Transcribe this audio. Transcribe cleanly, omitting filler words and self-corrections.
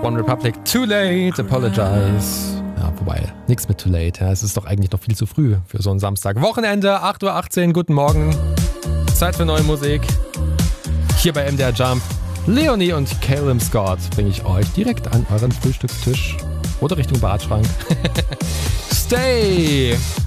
One Republic. Too late, apologize. Ja, wobei, nichts mit too late. Ja, es ist doch eigentlich noch viel zu früh für so einen Samstag. Wochenende, 8:18 Uhr, guten Morgen. Zeit für neue Musik. Hier bei MDR Jump. Leonie und Calum Scott bringe ich euch direkt an euren Frühstückstisch oder Richtung Badschrank. Stay!